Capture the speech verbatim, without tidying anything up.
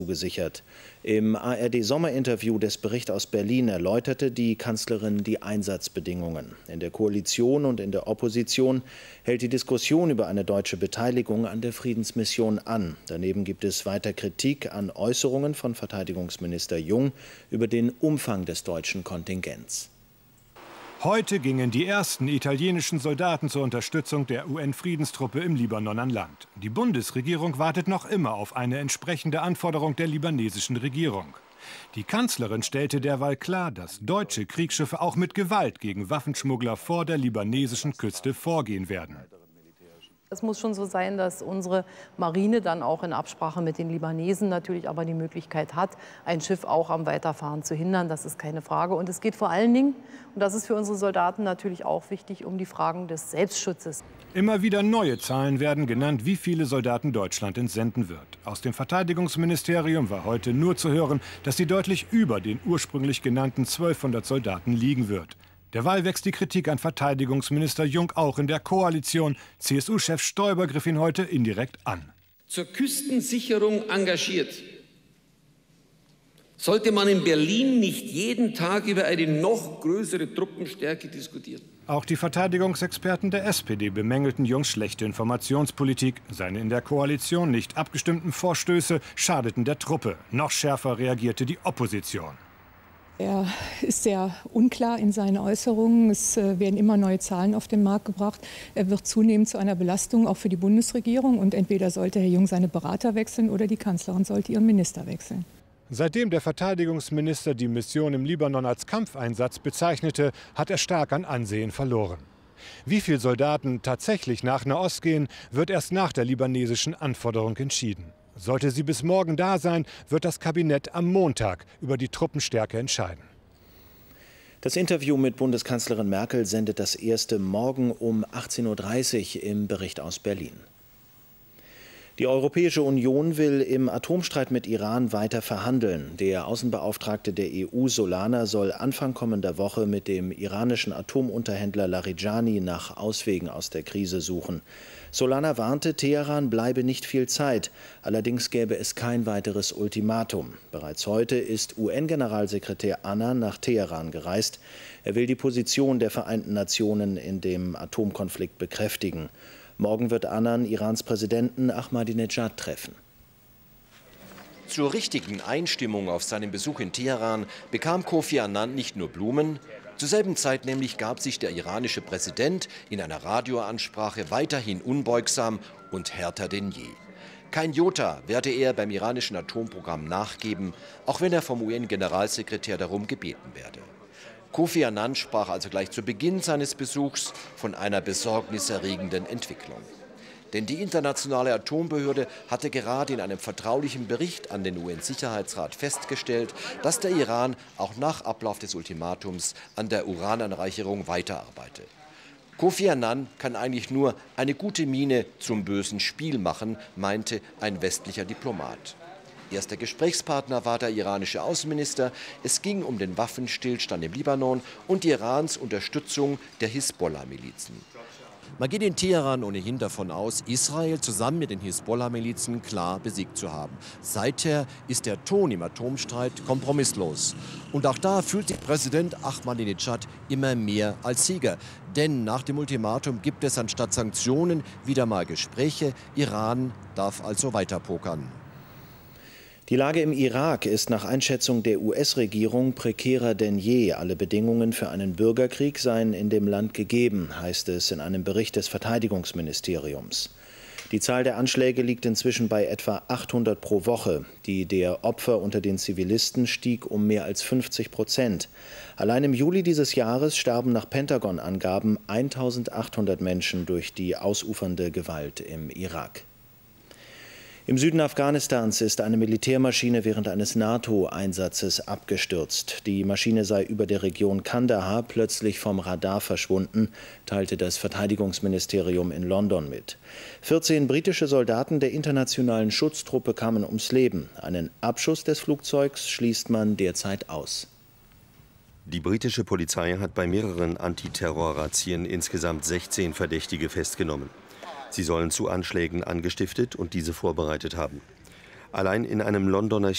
zugesichert. Im A R D-Sommerinterview des Bericht aus Berlin erläuterte die Kanzlerin die Einsatzbedingungen. In der Koalition und in der Opposition hält die Diskussion über eine deutsche Beteiligung an der Friedensmission an. Daneben gibt es weiter Kritik an Äußerungen von Verteidigungsminister Jung über den Umfang des deutschen Kontingents. Heute gingen die ersten italienischen Soldaten zur Unterstützung der U N-Friedenstruppe im Libanon an Land. Die Bundesregierung wartet noch immer auf eine entsprechende Anforderung der libanesischen Regierung. Die Kanzlerin stellte derweil klar, dass deutsche Kriegsschiffe auch mit Gewalt gegen Waffenschmuggler vor der libanesischen Küste vorgehen werden. Es muss schon so sein, dass unsere Marine dann auch in Absprache mit den Libanesen natürlich aber die Möglichkeit hat, ein Schiff auch am Weiterfahren zu hindern. Das ist keine Frage. Und es geht vor allen Dingen, und das ist für unsere Soldaten natürlich auch wichtig, um die Fragen des Selbstschutzes. Immer wieder neue Zahlen werden genannt, wie viele Soldaten Deutschland entsenden wird. Aus dem Verteidigungsministerium war heute nur zu hören, dass sie deutlich über den ursprünglich genannten zwölfhundert Soldaten liegen wird. Derweil wächst die Kritik an Verteidigungsminister Jung auch in der Koalition. C S U-Chef Stoiber griff ihn heute indirekt an. Zur Küstensicherung engagiert. Sollte man in Berlin nicht jeden Tag über eine noch größere Truppenstärke diskutieren? Auch die Verteidigungsexperten der S P D bemängelten Jungs schlechte Informationspolitik. Seine in der Koalition nicht abgestimmten Vorstöße schadeten der Truppe. Noch schärfer reagierte die Opposition. Er ist sehr unklar in seinen Äußerungen. Es werden immer neue Zahlen auf den Markt gebracht. Er wird zunehmend zu einer Belastung auch für die Bundesregierung. Und entweder sollte Herr Jung seine Berater wechseln oder die Kanzlerin sollte ihren Minister wechseln. Seitdem der Verteidigungsminister die Mission im Libanon als Kampfeinsatz bezeichnete, hat er stark an Ansehen verloren. Wie viele Soldaten tatsächlich nach Nahost gehen, wird erst nach der libanesischen Anforderung entschieden. Sollte sie bis morgen da sein, wird das Kabinett am Montag über die Truppenstärke entscheiden. Das Interview mit Bundeskanzlerin Merkel sendet das erste morgen um achtzehn Uhr dreißig im Bericht aus Berlin. Die Europäische Union will im Atomstreit mit Iran weiter verhandeln. Der Außenbeauftragte der E U, Solana, soll Anfang kommender Woche mit dem iranischen Atomunterhändler Larijani nach Auswegen aus der Krise suchen. Solana warnte, Teheran bleibe nicht viel Zeit. Allerdings gäbe es kein weiteres Ultimatum. Bereits heute ist U N-Generalsekretär Annan nach Teheran gereist. Er will die Position der Vereinten Nationen in dem Atomkonflikt bekräftigen. Morgen wird Annan Irans Präsidenten Ahmadinejad treffen. Zur richtigen Einstimmung auf seinen Besuch in Teheran bekam Kofi Annan nicht nur Blumen. Zur selben Zeit nämlich gab sich der iranische Präsident in einer Radioansprache weiterhin unbeugsam und härter denn je. Kein Jota werde er beim iranischen Atomprogramm nachgeben, auch wenn er vom U N-Generalsekretär darum gebeten werde. Kofi Annan sprach also gleich zu Beginn seines Besuchs von einer besorgniserregenden Entwicklung. Denn die internationale Atombehörde hatte gerade in einem vertraulichen Bericht an den U N-Sicherheitsrat festgestellt, dass der Iran auch nach Ablauf des Ultimatums an der Urananreicherung weiterarbeite. Kofi Annan kann eigentlich nur eine gute Miene zum bösen Spiel machen, meinte ein westlicher Diplomat. Erster Gesprächspartner war der iranische Außenminister. Es ging um den Waffenstillstand im Libanon und Irans Unterstützung der Hisbollah-Milizen. Man geht in Teheran ohnehin davon aus, Israel zusammen mit den Hisbollah-Milizen klar besiegt zu haben. Seither ist der Ton im Atomstreit kompromisslos. Und auch da fühlt sich Präsident Ahmadinejad immer mehr als Sieger. Denn nach dem Ultimatum gibt es anstatt Sanktionen wieder mal Gespräche. Iran darf also weiter pokern. Die Lage im Irak ist nach Einschätzung der U S-Regierung prekärer denn je. Alle Bedingungen für einen Bürgerkrieg seien in dem Land gegeben, heißt es in einem Bericht des Verteidigungsministeriums. Die Zahl der Anschläge liegt inzwischen bei etwa achthundert pro Woche. Die der Opfer unter den Zivilisten stieg um mehr als fünfzig Prozent. Allein im Juli dieses Jahres starben nach Pentagon-Angaben eintausendachthundert Menschen durch die ausufernde Gewalt im Irak. Im Süden Afghanistans ist eine Militärmaschine während eines NATO-Einsatzes abgestürzt. Die Maschine sei über der Region Kandahar plötzlich vom Radar verschwunden, teilte das Verteidigungsministerium in London mit. vierzehn britische Soldaten der internationalen Schutztruppe kamen ums Leben. Einen Abschuss des Flugzeugs schließt man derzeit aus. Die britische Polizei hat bei mehreren Antiterror-Razzien insgesamt sechzehn Verdächtige festgenommen. Sie sollen zu Anschlägen angestiftet und diese vorbereitet haben. Allein in einem Londoner